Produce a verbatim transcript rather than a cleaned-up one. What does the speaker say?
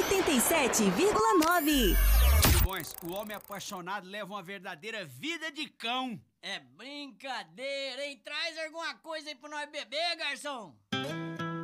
oitenta e sete vírgula nove. Bons, o homem apaixonado leva uma verdadeira vida de cão. É brincadeira, hein? Traz alguma coisa aí pra nós beber, garçom.